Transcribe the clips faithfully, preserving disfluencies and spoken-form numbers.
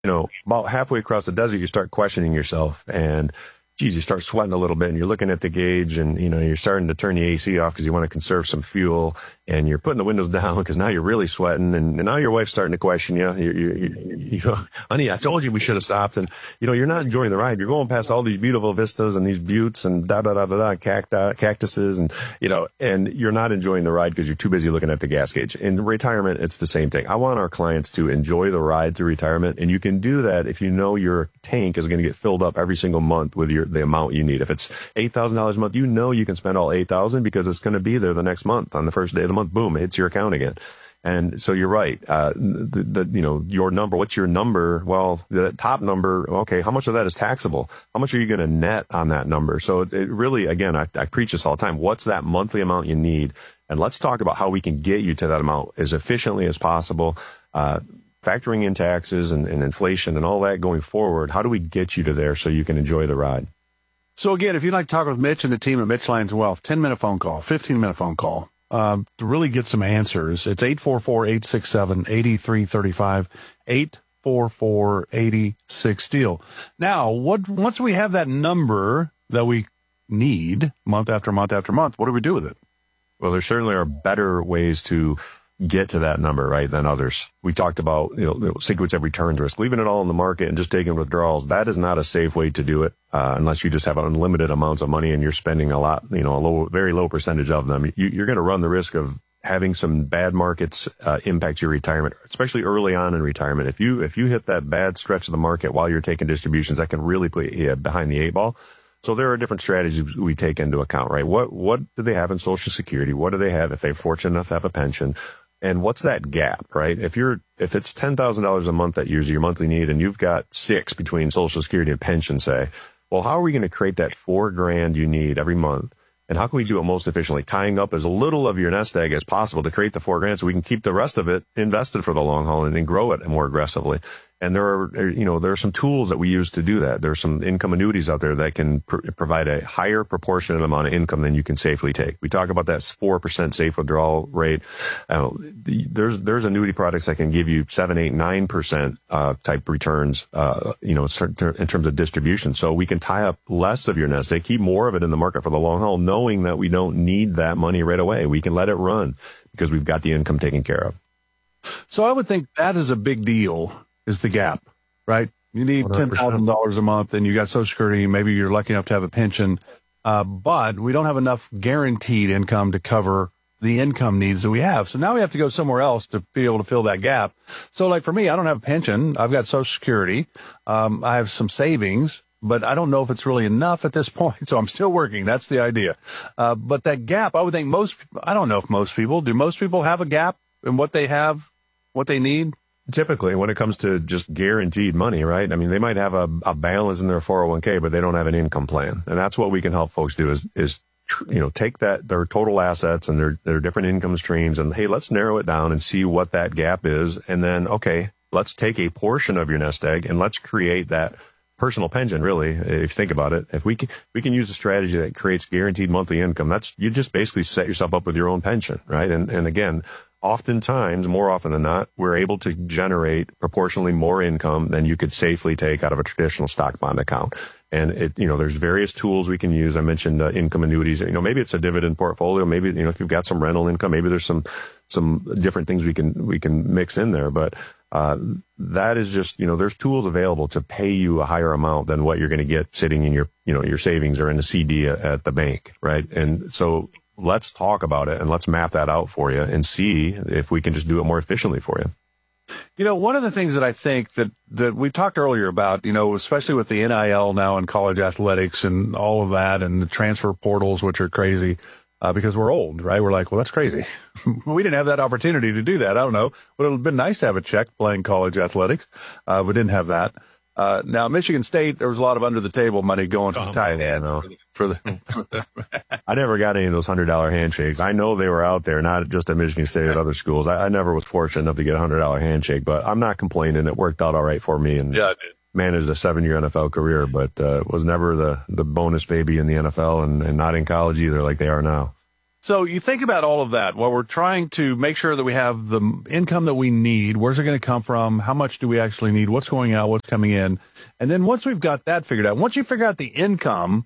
you know, about halfway across the desert, you start questioning yourself, and geez, you start sweating a little bit, and you're looking at the gauge, and, you know, you're starting to turn the A C off because you want to conserve some fuel, and you're putting the windows down because now you're really sweating, and, and now your wife's starting to question you. You, you, you, you know, honey, I told you we should have stopped, and, you know, you're not enjoying the ride. You're going past all these beautiful vistas and these buttes and da da da da da cacti, cactuses, and, you know, and you're not enjoying the ride because you're too busy looking at the gas gauge. In retirement, it's the same thing. I want our clients to enjoy the ride through retirement, and you can do that if you know your tank is going to get filled up every single month with your the amount you need. If it's eight thousand dollars a month, you know you can spend all eight thousand dollars because it's going to be there the next month. On the first day of the month, boom, it hits your account again. And so you're right. Uh, the, the, you know, your number, what's your number? Well, the top number, okay, how much of that is taxable? How much are you going to net on that number? So it, it really, again, I, I preach this all the time. What's that monthly amount you need? And let's talk about how we can get you to that amount as efficiently as possible. Uh, factoring in taxes and, and inflation and all that going forward. How do we get you to there so you can enjoy the ride? So again, if you'd like to talk with Mitch and the team at Mitch Lyons Wealth, ten minute phone call, fifteen minute phone call. Um, to really get some answers, it's eight four four, eight six seven, eight three three five, eight four four, eight six deal. Now, what, once we have that number that we need month after month after month, what do we do with it? Well, there certainly are better ways to get to that number, right, than others. We talked about, you know, sequence of returns risk, leaving it all in the market and just taking withdrawals. That is not a safe way to do it, uh, unless you just have unlimited amounts of money and you're spending a lot, you know, a low, very low percentage of them. You, you're going to run the risk of having some bad markets uh, impact your retirement, especially early on in retirement. If you, if you hit that bad stretch of the market while you're taking distributions, that can really put you behind the eight ball. So there are different strategies we take into account, right? What, what do they have in Social Security? What do they have if they're fortunate enough to have a pension? And what's that gap, right? If you're, if it's ten thousand dollars a month that year's your monthly need and you've got six between Social Security and pension, say, well, how are we going to create that four grand you need every month? And how can we do it most efficiently? Tying up as little of your nest egg as possible to create the four grand so we can keep the rest of it invested for the long haul and then grow it more aggressively. And there are, you know, there are some tools that we use to do that. There's some income annuities out there that can pr- provide a higher proportionate amount of income than you can safely take. We talk about that four percent safe withdrawal rate. Uh, the, there's, there's annuity products that can give you seven, eight, nine percent, uh, type returns, uh, you know, in terms of distribution. So we can tie up less of your nest egg, keep more of it in the market for the long haul, knowing that we don't need that money right away. We can let it run because we've got the income taken care of. So I would think that is a big deal. Is the gap, right? You need ten thousand dollars a month and you got Social Security. Maybe you're lucky enough to have a pension. Uh, but we don't have enough guaranteed income to cover the income needs that we have. So now we have to go somewhere else to be able to fill that gap. So like for me, I don't have a pension. I've got Social Security. Um, I have some savings, but I don't know if it's really enough at this point. So I'm still working. That's the idea. Uh, but that gap, I would think most, I don't know if most people, do most people have a gap in what they have, what they need? Typically, when it comes to just guaranteed money, right? I mean, they might have a, a balance in their four oh one k, but they don't have an income plan. And that's what we can help folks do is, is, you know, take that, their total assets and their, their different income streams and, hey, let's narrow it down and see what that gap is. And then, okay, let's take a portion of your nest egg and let's create that personal pension, really, if you think about it. If we can, we can use a strategy that creates guaranteed monthly income, that's, you just basically set yourself up with your own pension, right? And, and again, oftentimes, more often than not, we're able to generate proportionally more income than you could safely take out of a traditional stock bond account. And it, you know, there's various tools we can use. I mentioned uh, income annuities. You know, maybe it's a dividend portfolio. Maybe, you know, if you've got some rental income, maybe there's some, some different things we can, we can mix in there. But, uh, that is just, you know, there's tools available to pay you a higher amount than what you're going to get sitting in your, you know, your savings or in a C D at, at the bank, right? And so, let's talk about it and let's map that out for you and see if we can just do it more efficiently for you. You know, one of the things that I think that, that we talked earlier about, you know, especially with the N I L now in college athletics and all of that and the transfer portals, which are crazy, uh, because we're old, right? We're like, well, that's crazy. We didn't have that opportunity to do that. I don't know. Would it have been nice to have a check playing college athletics? Uh, we didn't have that. Uh, now, Michigan State, there was a lot of under the table money going to the tight end. No. For the, I never got any of those hundred dollar handshakes. I know they were out there, not just at Michigan State, at other schools. I, I never was fortunate enough to get a hundred dollar handshake, but I'm not complaining. It worked out all right for me and yeah, managed a seven year N F L career, but, uh, was never the, the bonus baby in the N F L and, and not in college either, like they are now. So you think about all of that while we're trying to make sure that we have the income that we need. Where's it going to come from? How much do we actually need? What's going out? What's coming in? And then once we've got that figured out, once you figure out the income,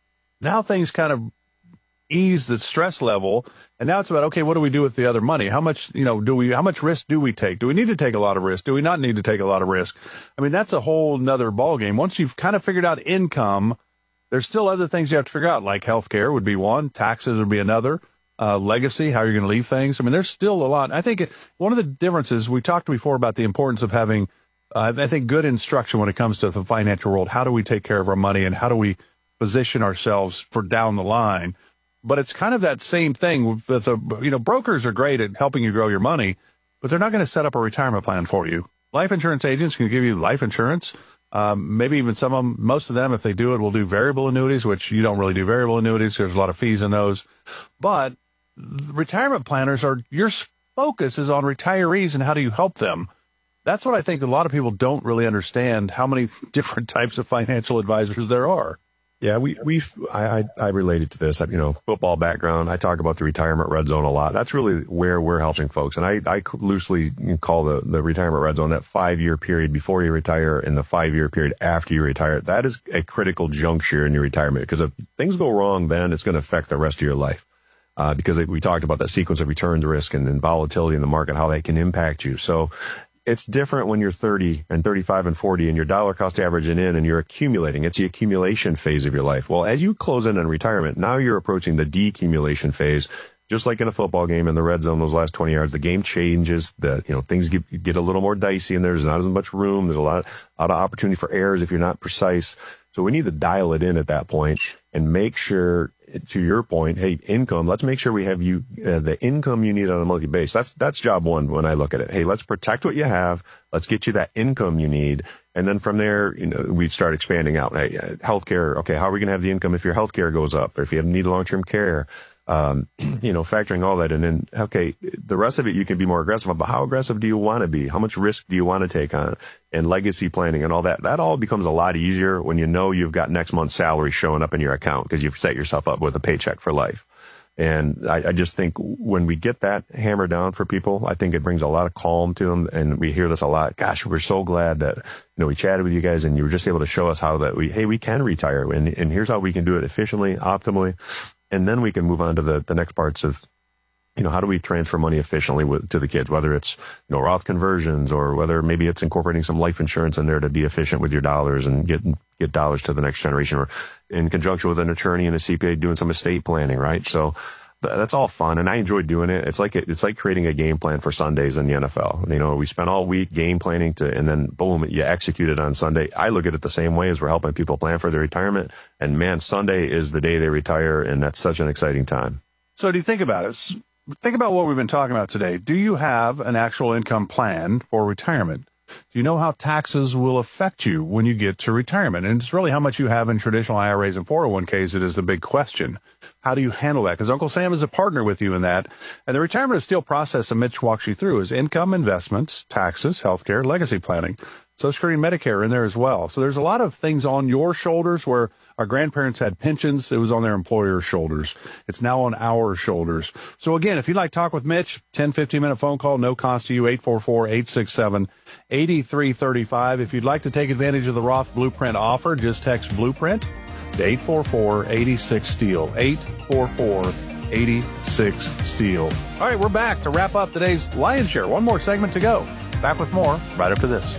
now things kind of ease the stress level. And now it's about, okay, what do we do with the other money? How much, you know, do we, how much risk do we take? Do we need to take a lot of risk? Do we not need to take a lot of risk? I mean, that's a whole nother ballgame. Once you've kind of figured out income, there's still other things you have to figure out, like healthcare would be one, taxes would be another, uh, legacy, how you're going to leave things. I mean, there's still a lot. I think one of the differences, we talked before about the importance of having, uh, I think, good instruction when it comes to the financial world. How do we take care of our money and how do we position ourselves for down the line? But it's kind of that same thing with a, you know, brokers are great at helping you grow your money, but they're not going to set up a retirement plan for you. Life insurance agents can give you life insurance. Um, maybe even some of them, most of them, if they do it, will do variable annuities, which you don't really do variable annuities. There's a lot of fees in those. But retirement planners are, your focus is on retirees and how do you help them? That's what I think a lot of people don't really understand, how many different types of financial advisors there are. Yeah, we, we've, I, I, I related to this, you know, football background. I talk about the retirement red zone a lot. That's really where we're helping folks. And I, I loosely call the, the retirement red zone that five year period before you retire and the five year period after you retire. That is a critical juncture in your retirement, because if things go wrong, then it's going to affect the rest of your life. Uh, because we talked about that sequence of returns risk and then volatility in the market, how that can impact you. So it's different when you're thirty and thirty-five and forty and your dollar cost averaging in and you're accumulating. It's the accumulation phase of your life. Well, as you close in on retirement, now you're approaching the decumulation phase. Just like in a football game in the red zone, those last twenty yards, the game changes. The, you know, things get, get a little more dicey and there's not as much room. There's a lot, a lot of opportunity for errors if you're not precise. So we need to dial it in at that point and make sure, to your point, hey, income, let's make sure we have you, uh, the income you need on a monthly basis. That's, that's job one when I look at it. Hey, let's protect what you have. Let's get you that income you need. And then from there, you know, we start expanding out. Hey, uh, healthcare. Okay. How are we going to have the income if your healthcare goes up or if you have need long-term care? Um, you know, factoring all that in. And okay, the rest of it, you can be more aggressive about how aggressive do you want to be? How much risk do you want to take on? And legacy planning and all that. That all becomes a lot easier when you know you've got next month's salary showing up in your account because you've set yourself up with a paycheck for life. And I, I just think when we get that hammered down for people, I think it brings a lot of calm to them. And we hear this a lot. Gosh, we're so glad that, you know, we chatted with you guys and you were just able to show us how that we, hey, we can retire and, and here's how we can do it efficiently, optimally. And then we can move on to the, the next parts of, you know, how do we transfer money efficiently with, to the kids, whether it's, you know, Roth conversions or whether maybe it's incorporating some life insurance in there to be efficient with your dollars and get, get dollars to the next generation, or in conjunction with an attorney and a C P A doing some estate planning, right? So that's all fun. And I enjoy doing it. It's like, it's like creating a game plan for Sundays in the N F L. You know, we spent all week game planning to, and then boom, you execute it on Sunday. I look at it the same way as we're helping people plan for their retirement. And man, Sunday is the day they retire. And that's such an exciting time. So do you think about it? Think about what we've been talking about today. Do you have an actual income plan for retirement? Do you know how taxes will affect you when you get to retirement? And it's really how much you have in traditional I R As and four oh one Ks that is the big question. How do you handle that? Because Uncle Sam is a partner with you in that. And the retirement of steel process that Mitch walks you through is income, investments, taxes, healthcare, legacy planning. Social Security and Medicare in there as well. So there's a lot of things on your shoulders where our grandparents had pensions. It was on their employer's shoulders. It's now on our shoulders. So again, if you'd like to talk with Mitch, ten, fifteen minute phone call, no cost to you, eight four four, eight six seven, eight three three five. If you'd like to take advantage of the Roth Blueprint offer, just text Blueprint to eight four four, eight six, STEEL, eight four four, eight six, STEEL. All right, we're back to wrap up today's Lion's Share. One more segment to go. Back with more right after this.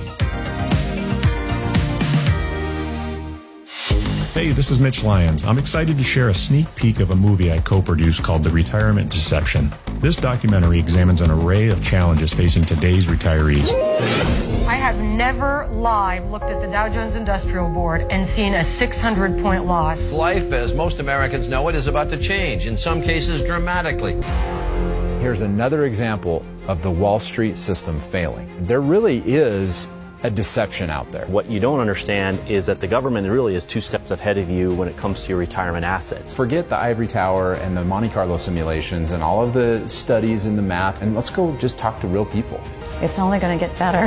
Hey, this is Mitch Lyons. I'm excited to share a sneak peek of a movie I co-produced called The Retirement Deception. This documentary examines an array of challenges facing today's retirees. I have never live looked at the Dow Jones Industrial Board and seen a six hundred point loss. Life, as most Americans know it, is about to change, in some cases dramatically. Here's another example of the Wall Street system failing. There really is a deception out there. What you don't understand is that the government really is two steps ahead of you when it comes to your retirement assets. Forget the ivory tower and the Monte Carlo simulations and all of the studies and the math, and let's go just talk to real people. It's only going to get better.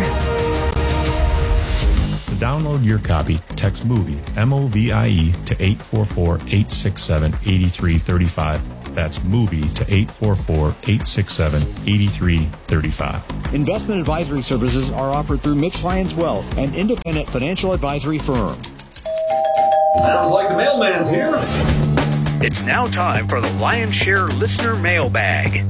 To download your copy, text MOVIE, M O V I E, to eight four four, eight six seven, eight three three five. That's MOVIE to eight four four, eight six seven, eight three three five. Investment advisory services are offered through Mitch Lyons Wealth, an independent financial advisory firm. Sounds like the mailman's here. It's now time for the Lion's Share Listener Mailbag.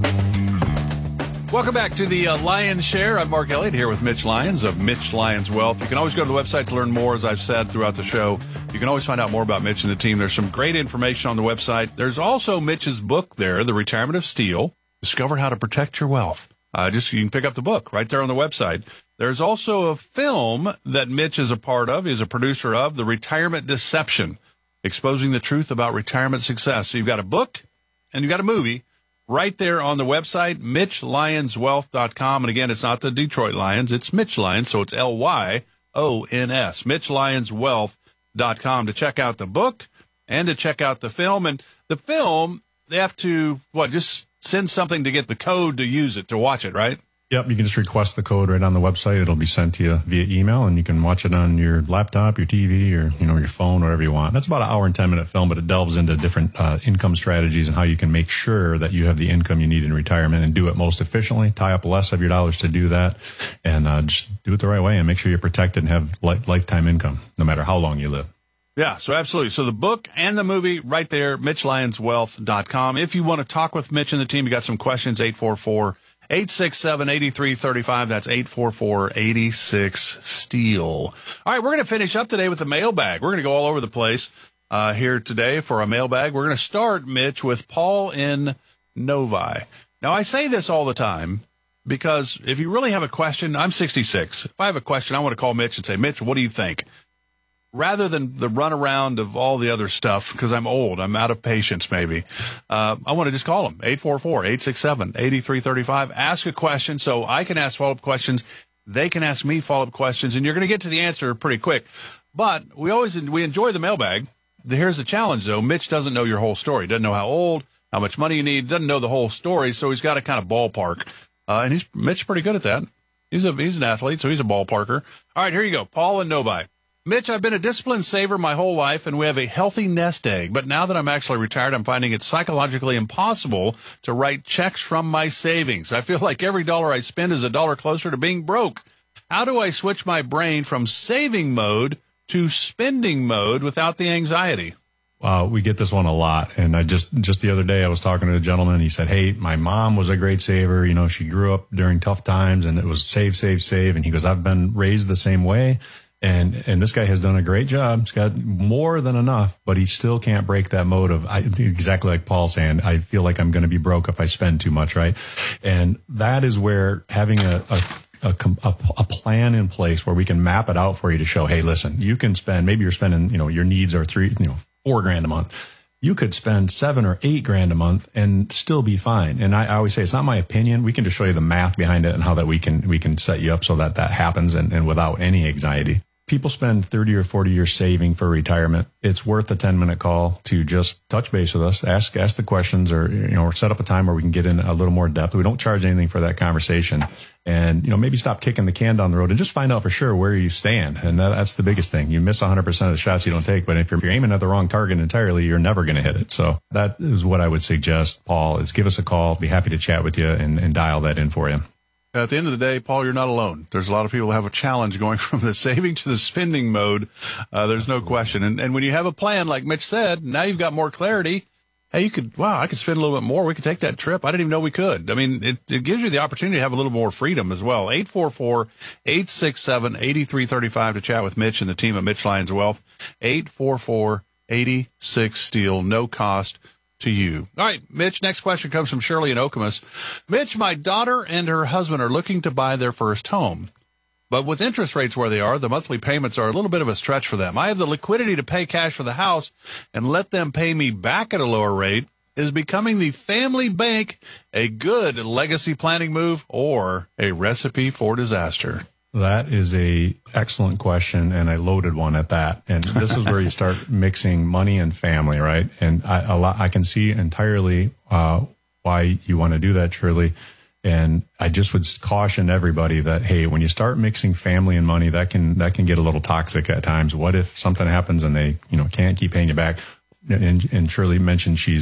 Welcome back to the uh, Lion's Share. I'm Mark Elliott here with Mitch Lyons of Mitch Lyons Wealth. You can always go to the website to learn more, as I've said throughout the show. You can always find out more about Mitch and the team. There's some great information on the website. There's also Mitch's book there, The Retirement of Steel, Discover How to Protect Your Wealth. Uh, just you can pick up the book right there on the website. There's also a film that Mitch is a part of, is a producer of, The Retirement Deception, exposing the truth about retirement success. So you've got a book and you've got a movie right there on the website, mitch lyons wealth dot com. And again, it's not the Detroit Lions, it's Mitch Lyons, so it's L Y O N S, mitch lyons wealth dot com to check out the book and to check out the film. And the film, they have to, what, just send something to get the code to use it, to watch it, right? Yep, you can just request the code right on the website. It'll be sent to you via email, and you can watch it on your laptop, your T V, or you know your phone, whatever you want. That's about an hour and ten minute film, but it delves into different uh, income strategies and how you can make sure that you have the income you need in retirement and do it most efficiently. Tie up less of your dollars to do that, and uh, just do it the right way and make sure you're protected and have li- lifetime income, no matter how long you live. Yeah, so absolutely. So the book and the movie right there, mitch lyons wealth dot com. If you want to talk with Mitch and the team, you got some questions, eight four four, eight six seven, eight three three five. That's eight four four, eight six, STEEL. All right, we're going to finish up today with the mailbag. We're going to go all over the place uh, here today for a mailbag. We're going to start, Mitch, with Paul in Novi. Now, I say this all the time because if you really have a question, I'm sixty-six. If I have a question, I want to call Mitch and say, Mitch, what do you think? Rather than the runaround of all the other stuff, because I'm old, I'm out of patience maybe, uh, I want to just call him, eight four four, eight six seven, eight three three five. Ask a question so I can ask follow-up questions. They can ask me follow-up questions, and you're going to get to the answer pretty quick. But we always we enjoy the mailbag. Here's the challenge, though. Mitch doesn't know your whole story. Doesn't know how old, how much money you need, doesn't know the whole story, so he's got to kind of ballpark. Uh, and he's Mitch's pretty good at that. He's a he's an athlete, so he's a ballparker. All right, here you go. Paul in Novi. Mitch, I've been a disciplined saver my whole life, and we have a healthy nest egg. But now that I'm actually retired, I'm finding it psychologically impossible to write checks from my savings. I feel like every dollar I spend is a dollar closer to being broke. How do I switch my brain from saving mode to spending mode without the anxiety? Uh, we get this one a lot. And I just, just the other day, I was talking to a gentleman, and he said, hey, my mom was a great saver. You know, she grew up during tough times, and it was save, save, save. And he goes, I've been raised the same way. And, and this guy has done a great job. He's got more than enough, but he still can't break that mode of, I, exactly like Paul saying, I feel like I'm going to be broke if I spend too much, right? And that is where having a, a A, a, a plan in place where we can map it out for you to show, hey, listen, you can spend, maybe you're spending, you know, your needs are three, you know, four grand a month. You could spend seven or eight grand a month and still be fine. And I, I always say, it's not my opinion. We can just show you the math behind it and how that we can, we can set you up so that that happens and, and without any anxiety. People spend thirty or forty years saving for retirement. It's worth a ten minute call to just touch base with us, ask, ask the questions, or, you know, or set up a time where we can get in a little more depth. We don't charge anything for that conversation. And, you know, maybe stop kicking the can down the road and just find out for sure where you stand. And that, that's the biggest thing. You miss one hundred percent of the shots you don't take, but if you're, if you're aiming at the wrong target entirely, you're never going to hit it. So that is what I would suggest, Paul, is give us a call. Be happy to chat with you and, and dial that in for you. At the end of the day, Paul, you're not alone. There's a lot of people who have a challenge going from the saving to the spending mode. Uh, there's no question. And, and when you have a plan, like Mitch said, now you've got more clarity. Hey, you could, wow, I could spend a little bit more. We could take that trip. I didn't even know we could. I mean, it, it gives you the opportunity to have a little more freedom as well. eight four four, eight six seven, eight three three five to chat with Mitch and the team at Mitch Lyons Wealth. eight four four, eight six, STEEL. No cost to you. All right, Mitch, next question comes from Shirley in Okemos. Mitch, my daughter and her husband are looking to buy their first home. But with interest rates where they are, the monthly payments are a little bit of a stretch for them. I have the liquidity to pay cash for the house and let them pay me back at a lower rate. Is becoming the family bank a good legacy planning move or a recipe for disaster? That is a excellent question and a loaded one at that. And this is where you start mixing money and family, right? And I, a lot, I can see entirely uh, why you want to do that, Shirley. And I just would caution everybody that, hey, when you start mixing family and money, that can that can get a little toxic at times. What if something happens and they, you know, can't keep paying you back? And, and Shirley mentioned she's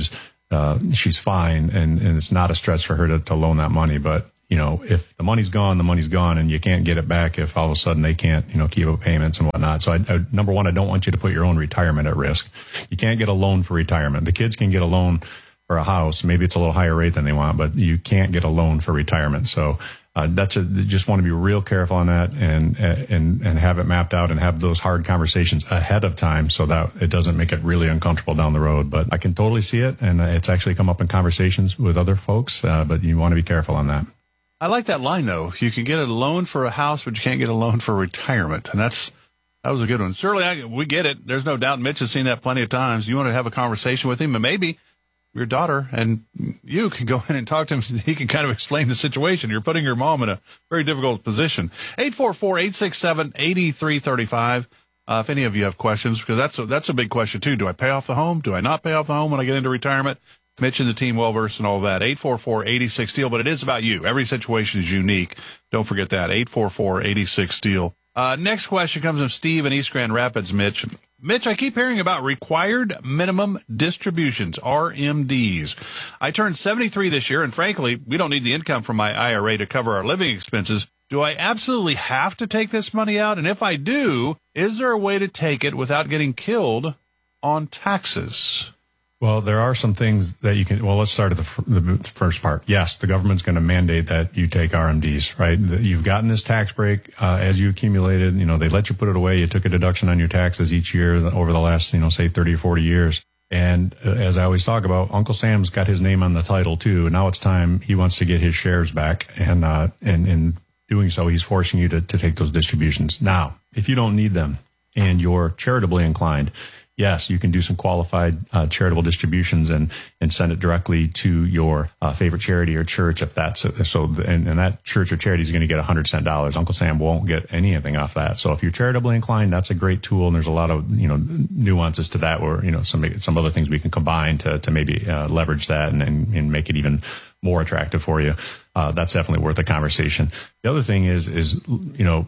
uh, she's fine, and, and it's not a stretch for her to, to loan that money. But, you know, if the money's gone, the money's gone, and you can't get it back if all of a sudden they can't, you know, keep up payments and whatnot. So, I, I, number one, I don't want you to put your own retirement at risk. You can't get a loan for retirement. The kids can get a loan for a house. Maybe it's a little higher rate than they want, but you can't get a loan for retirement. So, uh, that's a, just want to be real careful on that and, and, and have it mapped out and have those hard conversations ahead of time so that it doesn't make it really uncomfortable down the road. But I can totally see it. And it's actually come up in conversations with other folks. Uh, but you want to be careful on that. I like that line, though. You can get a loan for a house, but you can't get a loan for retirement. And that's, that was a good one. Certainly, I, we get it. There's no doubt Mitch has seen that plenty of times. You want to have a conversation with him, and maybe your daughter and you can go in and talk to him. He can kind of explain the situation. You're putting your mom in a very difficult position. eight four four, eight six seven, eight three three five. Uh, if any of you have questions, because that's a, that's a big question, too. Do I pay off the home? Do I not pay off the home when I get into retirement? Mitch and the team well-versed and all that. eight four four, eight six, STEEL, but it is about you. Every situation is unique. Don't forget that. eight four four, eight six, STEEL. Uh, next question comes from Steve in East Grand Rapids, Mitch. Mitch, I keep hearing about required minimum distributions, R M Ds. I turned seventy-three this year, and frankly, we don't need the income from my I R A to cover our living expenses. Do I absolutely have to take this money out? And if I do, is there a way to take it without getting killed on taxes? Well, there are some things that you can, well, let's start at the, the first part. Yes, the government's going to mandate that you take R M Ds, right? You've gotten this tax break, uh, as you accumulated, you know, they let you put it away. You took a deduction on your taxes each year over the last, you know, say thirty or forty years. And uh, as I always talk about, Uncle Sam's got his name on the title too. And now it's time he wants to get his shares back. And, uh, and in doing so, he's forcing you to, to take those distributions. Now, if you don't need them and you're charitably inclined, yes, you can do some qualified uh, charitable distributions and, and send it directly to your uh, favorite charity or church if that's so. And, and that church or charity is going to get one hundred cent dollars. Uncle Sam won't get anything off that. So if you're charitably inclined, that's a great tool. And there's a lot of, you know, nuances to that where, you know, some, some other things we can combine to, to maybe uh, leverage that and, and, and make it even more attractive for you. Uh, that's definitely worth a conversation. The other thing is, is, you know,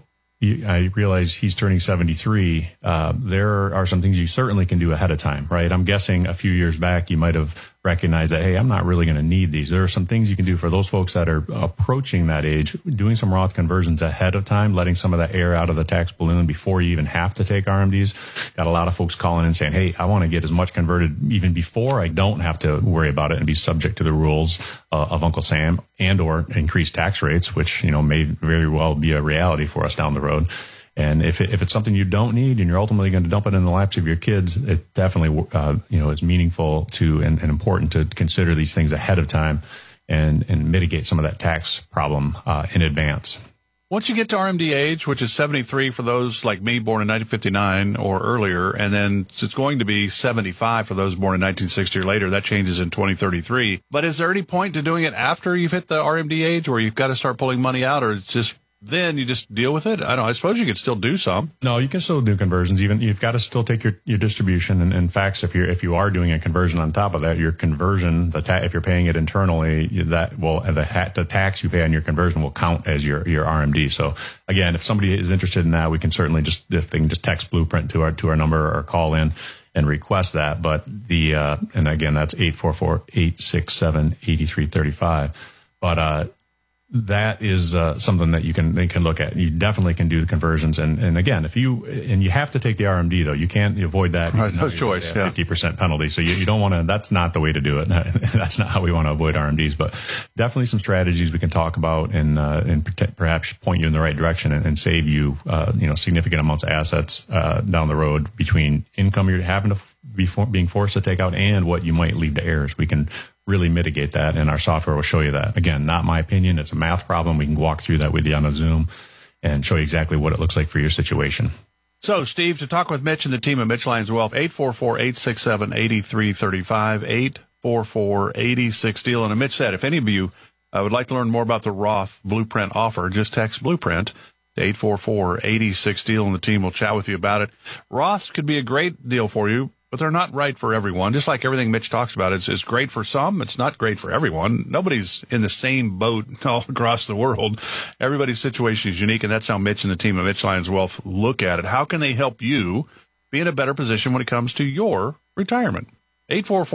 I realize he's turning seventy-three. Uh, there are some things you certainly can do ahead of time, right? I'm guessing a few years back, you might have recognized that, hey, I'm not really going to need these. There are some things you can do for those folks that are approaching that age, doing some Roth conversions ahead of time, letting some of the air out of the tax balloon before you even have to take R M Ds. Got a lot of folks calling in saying, hey, I want to get as much converted even before I don't have to worry about it and be subject to the rules uh, of Uncle Sam and or increased tax rates, which, you know, may very well be a reality for us down the road. And if it, if it's something you don't need and you're ultimately going to dump it in the laps of your kids, it definitely, uh, you know, is meaningful to and, and important to consider these things ahead of time and, and mitigate some of that tax problem uh, in advance. Once you get to R M D age, which is seventy-three for those like me born in nineteen fifty-nine or earlier, and then it's going to be seventy-five for those born in nineteen sixty or later, that changes in twenty thirty-three. But is there any point to doing it after you've hit the R M D age where you've got to start pulling money out, or it's just then you just deal with it? I don't know. I suppose you could still do some. No, you can still do conversions. Even you've got to still take your, your distribution. And in fact, if you're, if you are doing a conversion on top of that, your conversion, the ta- if you're paying it internally, that will, the, ha- the tax you pay on your conversion will count as your, your R M D. So again, if somebody is interested in that, we can certainly just, if they can just text Blueprint to our, to our number or call in and request that. But the, uh, and again, that's eight four four, eight six seven, eight three three five. But, uh, that is uh, something that you can you can look at. You definitely can do the conversions, and and again, if you and you have to take the R M D though, you can't avoid that. Right, no choice. Yeah, fifty percent penalty. So you, you don't want to. That's not the way to do it. That's not how we want to avoid R M Ds. But definitely some strategies we can talk about and uh, and perhaps point you in the right direction and, and save you uh, you know significant amounts of assets uh, down the road between income you're having to be for, being forced to take out and what you might leave to heirs. We can really mitigate that, and our software will show you that. Again, not my opinion. It's a math problem. We can walk through that with you on a Zoom and show you exactly what it looks like for your situation. So, Steve, to talk with Mitch and the team at Mitch Lyons Wealth, eight four four, eight six seven, eight three three five, eight four four, eight six, STEEL. And Mitch said, if any of you uh, would like to learn more about the Roth Blueprint offer, just text Blueprint to eight four four, eight six, STEEL, and the team will chat with you about it. Roth could be a great deal for you, but they're not right for everyone. Just like everything Mitch talks about, it's, it's great for some. It's not great for everyone. Nobody's in the same boat all across the world. Everybody's situation is unique, and that's how Mitch and the team at Mitch Lyons Wealth look at it. How can they help you be in a better position when it comes to your retirement? eight four four,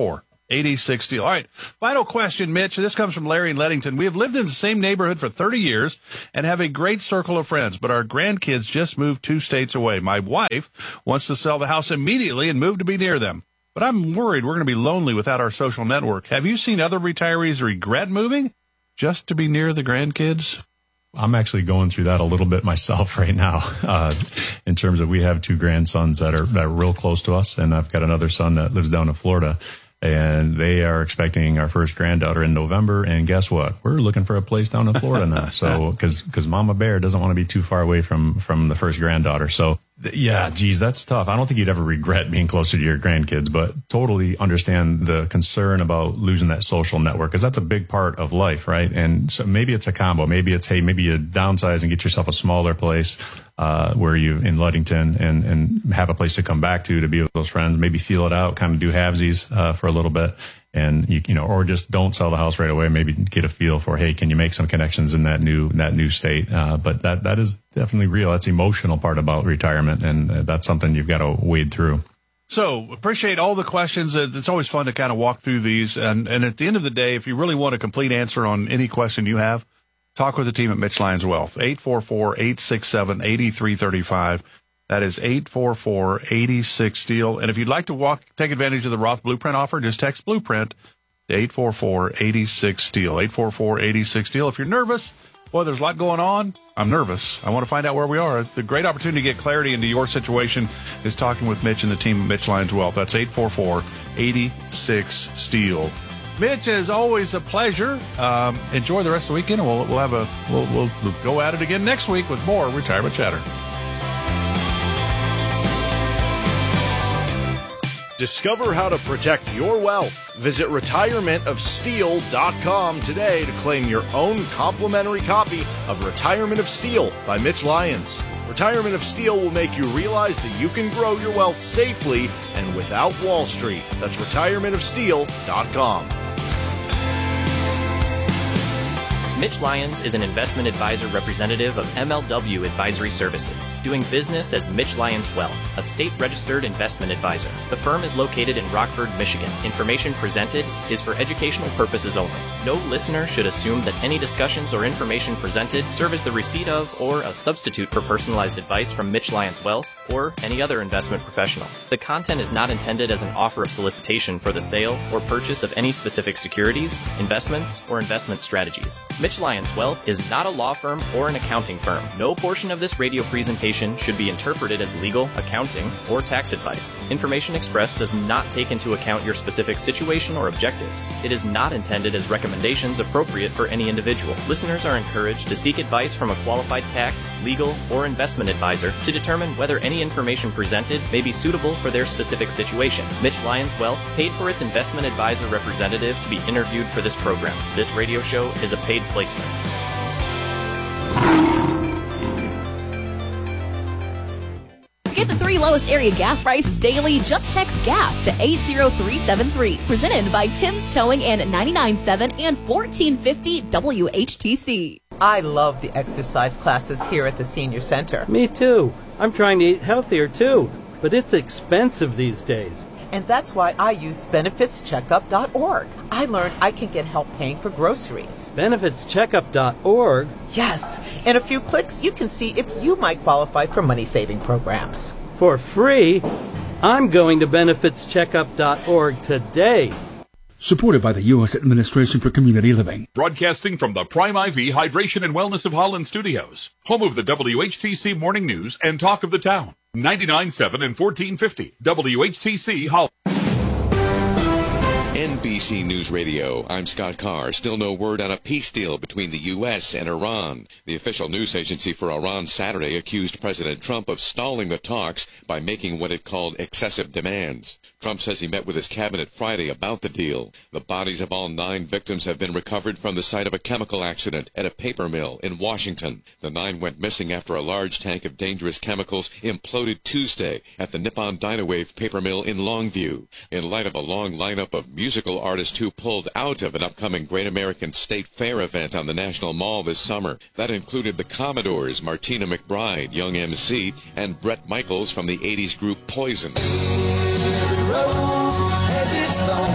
eighty-six Steel. All right, final question, Mitch. This comes from Larry in Leadington. We have lived in the same neighborhood for thirty years and have a great circle of friends, but our grandkids just moved two states away. My wife wants to sell the house immediately and move to be near them, but I'm worried we're going to be lonely without our social network. Have you seen other retirees regret moving just to be near the grandkids? I'm actually going through that a little bit myself right now, uh, in terms of we have two grandsons that are, that are real close to us, and I've got another son that lives down in Florida. And they are expecting our first granddaughter in November. And guess what? We're looking for a place down in Florida now. So, cause, cause Mama Bear doesn't want to be too far away from, from the first granddaughter. So yeah, geez, that's tough. I don't think you'd ever regret being closer to your grandkids, but totally understand the concern about losing that social network, cause that's a big part of life, right? And so maybe it's a combo. Maybe it's, hey, maybe you downsize and get yourself a smaller place, uh, where you in Ludington and, and have a place to come back to, to be with those friends, maybe feel it out, kind of do halvesies, uh, for a little bit. And you, you know, or just don't sell the house right away. Maybe get a feel for, hey, can you make some connections in that new, that new state? Uh, but that, that is definitely real. That's the emotional part about retirement. And uh, that's something you've got to wade through. So appreciate all the questions. It's always fun to kind of walk through these. And, and at the end of the day, if you really want a complete answer on any question you have, talk with the team at Mitch Lyons Wealth, eight four four, eight six seven, eight three three five. That is eight four four, eight six Steel. And if you'd like to walk, take advantage of the Roth Blueprint offer, just text Blueprint to eight four four, eight six Steel, eight four four, eight six Steel. If you're nervous, boy, there's a lot going on. I'm nervous. I want to find out where we are. The great opportunity to get clarity into your situation is talking with Mitch and the team at Mitch Lyons Wealth. That's eight four four, eight six Steel. Mitch, as always, a pleasure. Um, enjoy the rest of the weekend, and we'll, we'll have a we'll, we'll, we'll go at it again next week with more Retirement Chatter. Discover how to protect your wealth. Visit retirement of steel dot com today to claim your own complimentary copy of Retirement of Steel by Mitch Lyons. Retirement of Steel will make you realize that you can grow your wealth safely and without Wall Street. That's retirement of steel dot com. Mitch Lyons is an investment advisor representative of M L W Advisory Services, doing business as Mitch Lyons Wealth, a state-registered investment advisor. The firm is located in Rockford, Michigan. Information presented is for educational purposes only. No listener should assume that any discussions or information presented serve as the receipt of or a substitute for personalized advice from Mitch Lyons Wealth or any other investment professional. The content is not intended as an offer of solicitation for the sale or purchase of any specific securities, investments, or investment strategies. Mitch Lyons Wealth is not a law firm or an accounting firm. No portion of this radio presentation should be interpreted as legal, accounting, or tax advice. Information expressed does not take into account your specific situation or objectives. It is not intended as recommendations appropriate for any individual. Listeners are encouraged to seek advice from a qualified tax, legal, or investment advisor to determine whether any information presented may be suitable for their specific situation. Mitch Lyons Wealth paid for its investment advisor representative to be interviewed for this program. This radio show is a paid placement. To get the three lowest area gas prices daily, just text GAS to eight zero three seven three. Presented by Tim's Towing and ninety-nine point seven and fourteen fifty W H T C. I love the exercise classes here at the Senior Center. Me too. I'm trying to eat healthier too, but it's expensive these days. And that's why I use benefits checkup dot org. I learned I can get help paying for groceries. benefits checkup dot org? Yes. In a few clicks, you can see if you might qualify for money-saving programs. For free? I'm going to benefits checkup dot org today. Supported by the U S Administration for Community Living. Broadcasting from the Prime I V Hydration and Wellness of Holland Studios. Home of the W H T C Morning News and Talk of the Town. ninety-nine point seven and fourteen fifty W H T C Holland. N B C News Radio, I'm Scott Carr. Still no word on a peace deal between the U S and Iran. The official news agency for Iran Saturday accused President Trump of stalling the talks by making what it called excessive demands. Trump says he met with his cabinet Friday about the deal. The bodies of all nine victims have been recovered from the site of a chemical accident at a paper mill in Washington. The nine went missing after a large tank of dangerous chemicals imploded Tuesday at the Nippon Dynawave paper mill in Longview. In light of a long lineup of musical artists who pulled out of an upcoming Great American State Fair event on the National Mall this summer, that included the Commodores, Martina McBride, Young M C, and Bret Michaels from the eighties group Poison. Rose has its thorn.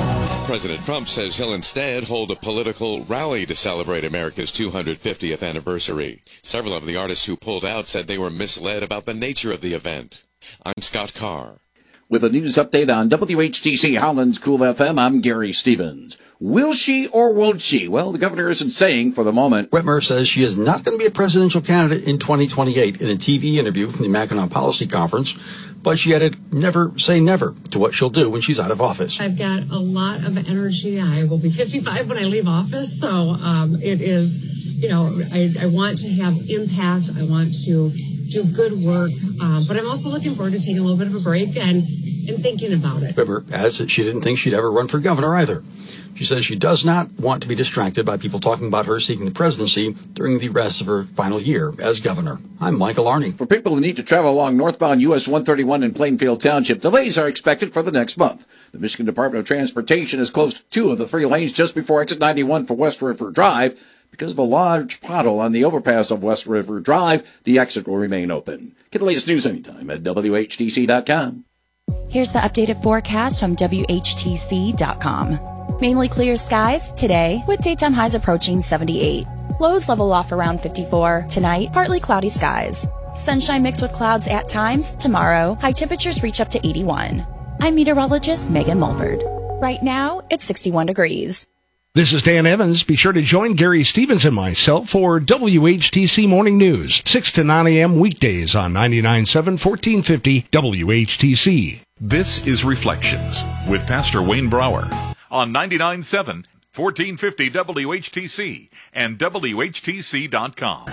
President Trump says he'll instead hold a political rally to celebrate America's two hundred fiftieth anniversary. Several of the artists who pulled out said they were misled about the nature of the event. I'm Scott Carr. With a news update on W H T C Holland's Cool F M, I'm Gary Stevens. Will she or won't she? Well, the governor isn't saying for the moment. Whitmer says she is not going to be a presidential candidate in twenty twenty-eight in a T V interview from the Mackinac Policy Conference, but she added, never say never to what she'll do when she's out of office. I've got a lot of energy. I will be fifty-five when I leave office, so um, it is, you know, I, I want to have impact. I want to do good work, um, but I'm also looking forward to taking a little bit of a break and, and thinking about it. Whitmer adds that she didn't think she'd ever run for governor either. She says she does not want to be distracted by people talking about her seeking the presidency during the rest of her final year as governor. I'm Michael Arney. For people who need to travel along northbound U S one thirty-one in Plainfield Township, delays are expected for the next month. The Michigan Department of Transportation has closed two of the three lanes just before exit ninety-one for West River Drive. Because of a large pothole on the overpass of West River Drive, the exit will remain open. Get the latest news anytime at W H T C dot com. Here's the updated forecast from W H T C dot com. Mainly clear skies today with daytime highs approaching seventy-eight. Lows level off around fifty-four. Tonight, partly cloudy skies. Sunshine mixed with clouds at times. Tomorrow, high temperatures reach up to eighty-one. I'm meteorologist Megan Mulford. Right now, it's sixty-one degrees. This is Dan Evans. Be sure to join Gary Stevens and myself for W H T C Morning News, six to nine a.m. weekdays on ninety-nine point seven, fourteen fifty W H T C. This is Reflections with Pastor Wayne Brower on ninety-nine point seven, fourteen fifty W H T C and W H T C dot com.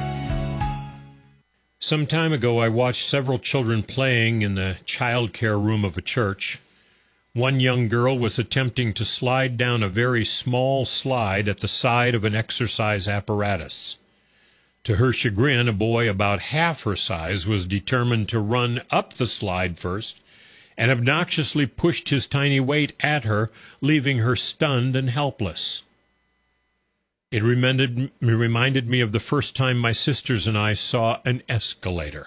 Some time ago, I watched several children playing in the child care room of a church. One young girl was attempting to slide down a very small slide at the side of an exercise apparatus. To her chagrin, a boy about half her size was determined to run up the slide first and obnoxiously pushed his tiny weight at her, leaving her stunned and helpless. It reminded, reminded me of the first time my sisters and I saw an escalator.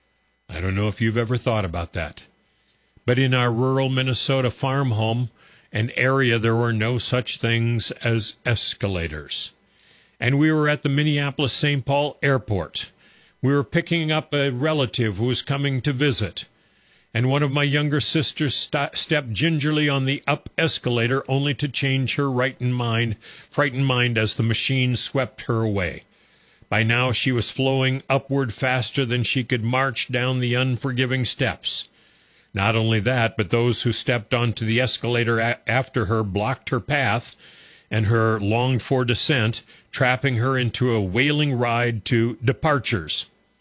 I don't know if you've ever thought about that. But in our rural Minnesota farm home, an area, there were no such things as escalators. And we were at the Minneapolis Saint Paul Airport. We were picking up a relative who was coming to visit. And one of my younger sisters st- stepped gingerly on the up escalator only to change her right in mind, frightened mind as the machine swept her away. By now she was flowing upward faster than she could march down the unforgiving steps. Not only that, but those who stepped onto the escalator a- after her blocked her path and her longed-for descent, trapping her into a wailing ride to departures.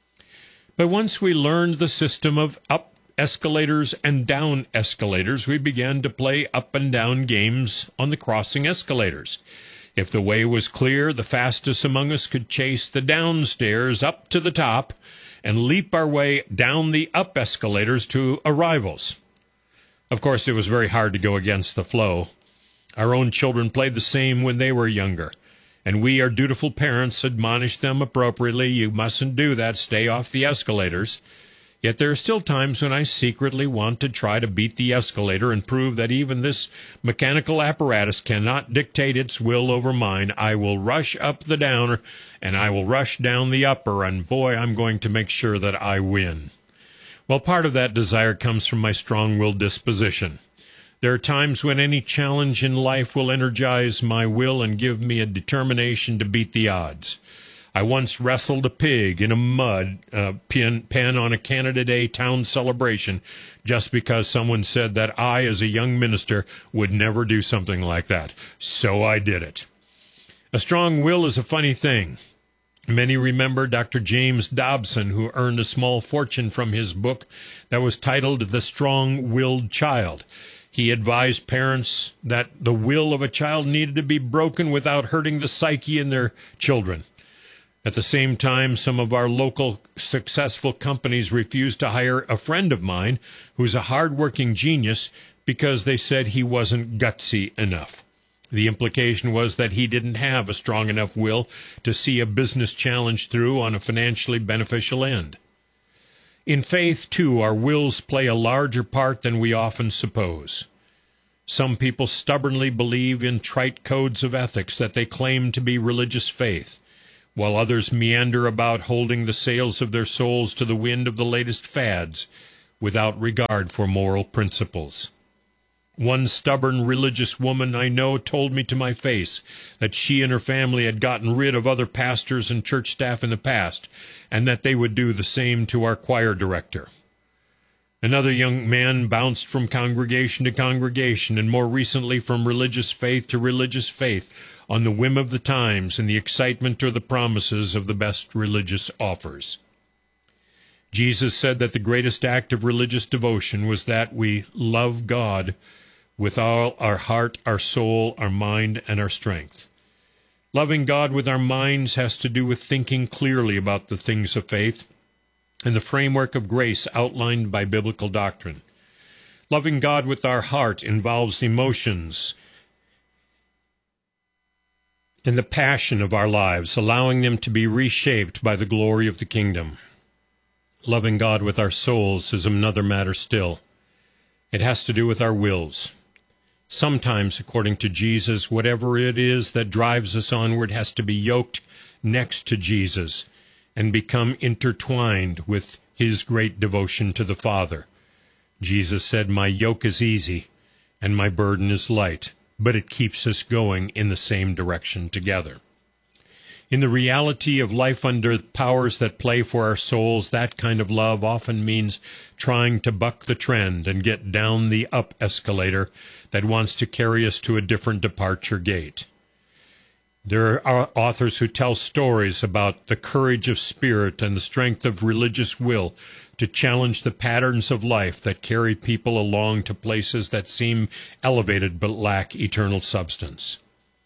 But once we learned the system of up escalators and down escalators, we began to play up and down games on the crossing escalators. If the way was clear, the fastest among us could chase the downstairs up to the top and leap our way down the up escalators to arrivals. Of course, it was very hard to go against the flow. Our own children played the same when they were younger, and we, our dutiful parents, admonished them appropriately, you mustn't do that, stay off the escalators. Yet there are still times when I secretly want to try to beat the escalator and prove that even this mechanical apparatus cannot dictate its will over mine. I will rush up the downer, and I will rush down the upper, and boy, I'm going to make sure that I win. Well, part of that desire comes from my strong-willed disposition. There are times when any challenge in life will energize my will and give me a determination to beat the odds. I once wrestled a pig in a mud uh, pen, pen on a Canada Day town celebration just because someone said that I, as a young minister, would never do something like that. So I did it. A strong will is a funny thing. Many remember Doctor James Dobson, who earned a small fortune from his book that was titled The Strong-Willed Child. He advised parents that the will of a child needed to be broken without hurting the psyche in their children. At the same time, some of our local successful companies refused to hire a friend of mine who's a hard-working genius because they said he wasn't gutsy enough. The implication was that he didn't have a strong enough will to see a business challenge through on a financially beneficial end. In faith, too, our wills play a larger part than we often suppose. Some people stubbornly believe in trite codes of ethics that they claim to be religious faith, while others meander about holding the sails of their souls to the wind of the latest fads without regard for moral principles. One stubborn religious woman I know told me to my face that she and her family had gotten rid of other pastors and church staff in the past, and that they would do the same to our choir director. Another young man bounced from congregation to congregation, and more recently from religious faith to religious faith, on the whim of the times and the excitement or the promises of the best religious offers. Jesus said that the greatest act of religious devotion was that we love God with all our heart, our soul, our mind, and our strength. Loving God with our minds has to do with thinking clearly about the things of faith and the framework of grace outlined by biblical doctrine. Loving God with our heart involves emotions and the passion of our lives, allowing them to be reshaped by the glory of the kingdom. Loving God with our souls is another matter still. It has to do with our wills. Sometimes, according to Jesus, whatever it is that drives us onward has to be yoked next to Jesus and become intertwined with his great devotion to the Father. Jesus said, "My yoke is easy and my burden is light," but it keeps us going in the same direction together. In the reality of life under powers that play for our souls, that kind of love often means trying to buck the trend and get down the up escalator that wants to carry us to a different departure gate. There are authors who tell stories about the courage of spirit and the strength of religious will to challenge the patterns of life that carry people along to places that seem elevated but lack eternal substance.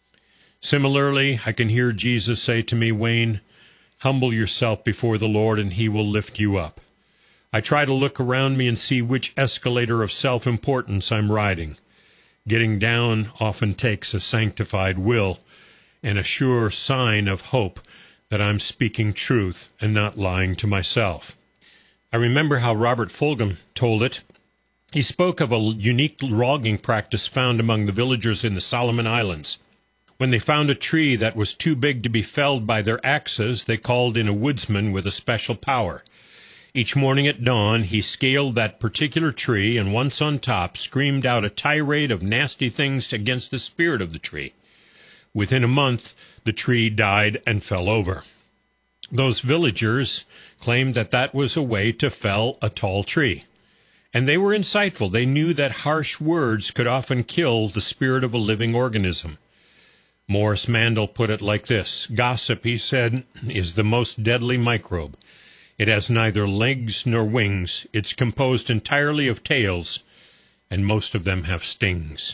Similarly, I can hear Jesus say to me, "Wayne, humble yourself before the Lord and he will lift you up." I try to look around me and see which escalator of self-importance I'm riding. Getting down often takes a sanctified will and a sure sign of hope that I'm speaking truth and not lying to myself. I remember how Robert Fulghum told it. He spoke of a unique logging practice found among the villagers in the Solomon Islands. When they found a tree that was too big to be felled by their axes, they called in a woodsman with a special power. Each morning at dawn, he scaled that particular tree, and once on top, screamed out a tirade of nasty things against the spirit of the tree. Within a month, the tree died and fell over. Those villagers claimed that that was a way to fell a tall tree. And they were insightful. They knew that harsh words could often kill the spirit of a living organism. Morris Mandel put it like this: "Gossip," he said, "is the most deadly microbe. It has neither legs nor wings. It's composed entirely of tails, and most of them have stings."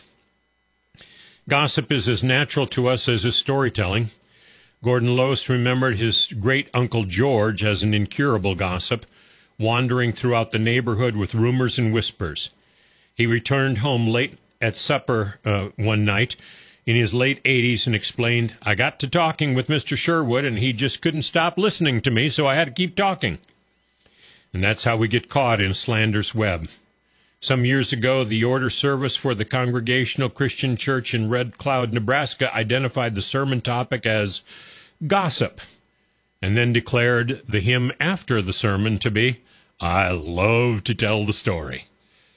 Gossip is as natural to us as is storytelling. Gordon Lois remembered his great-uncle George as an incurable gossip, wandering throughout the neighborhood with rumors and whispers. He returned home late at supper uh, one night in his late eighties and explained, "I got to talking with Mister Sherwood, and he just couldn't stop listening to me, so I had to keep talking." And that's how we get caught in slander's web. Some years ago, the order service for the Congregational Christian Church in Red Cloud, Nebraska, identified the sermon topic as gossip, and then declared the hymn after the sermon to be, "I love to tell the story."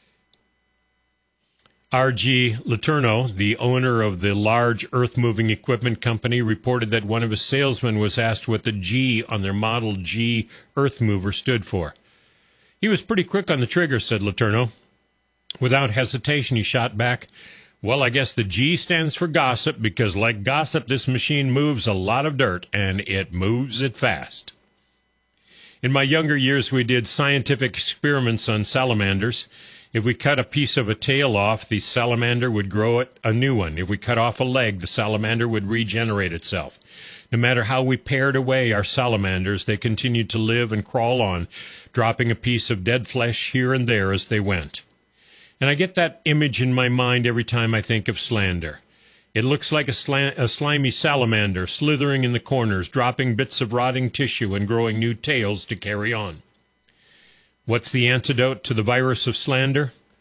R G Letourneau, the owner of the large earth-moving equipment company, reported that one of his salesmen was asked what the G on their Model G earth mover stood for. "He was pretty quick on the trigger," said Letourneau. Without hesitation, he shot back, "Well, I guess the G stands for gossip, because like gossip, this machine moves a lot of dirt, and it moves it fast." In my younger years, we did scientific experiments on salamanders. If we cut a piece of a tail off, the salamander would grow it a new one. If we cut off a leg, the salamander would regenerate itself. No matter how we pared away our salamanders, they continued to live and crawl on, dropping a piece of dead flesh here and there as they went. And I get that image in my mind every time I think of slander. It looks like a, sla- a slimy salamander slithering in the corners, dropping bits of rotting tissue and growing new tails to carry on. What's the antidote to the virus of slander?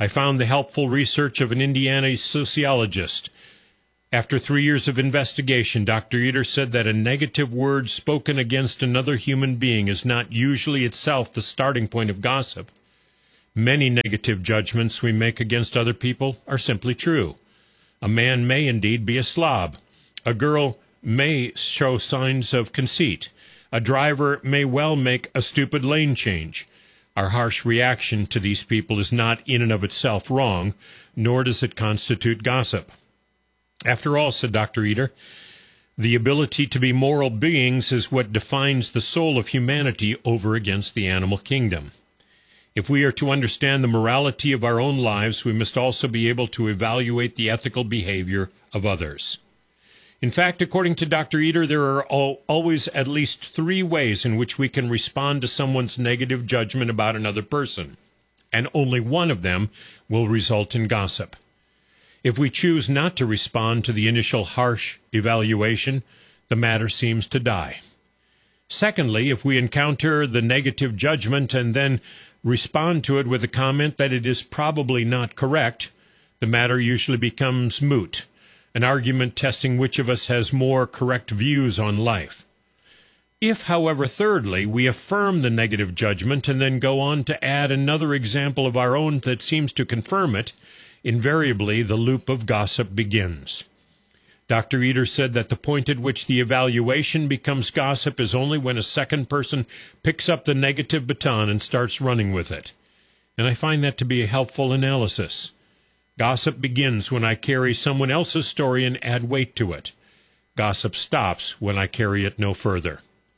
I found the helpful research of an Indiana sociologist. After three years of investigation, Doctor Eder said that a negative word spoken against another human being is not usually itself the starting point of gossip. Many negative judgments we make against other people are simply true. A man may indeed be a slob. A girl may show signs of conceit. A driver may well make a stupid lane change. Our harsh reaction to these people is not in and of itself wrong, nor does it constitute gossip. After all, said Doctor Eder, the ability to be moral beings is what defines the soul of humanity over against the animal kingdom. If we are to understand the morality of our own lives, we must also be able to evaluate the ethical behavior of others. In fact, according to Doctor Eder, there are all, always at least three ways in which we can respond to someone's negative judgment about another person, and only one of them will result in gossip. If we choose not to respond to the initial harsh evaluation, the matter seems to die. Secondly, if we encounter the negative judgment and then respond to it with a comment that it is probably not correct, the matter usually becomes moot, an argument testing which of us has more correct views on life. If, however, thirdly, we affirm the negative judgment and then go on to add another example of our own that seems to confirm it, invariably the loop of gossip begins. Doctor Eder said that the point at which the evaluation becomes gossip is only when a second person picks up the negative baton and starts running with it. And I find that to be a helpful analysis. Gossip begins when I carry someone else's story and add weight to it. Gossip stops when I carry it no further.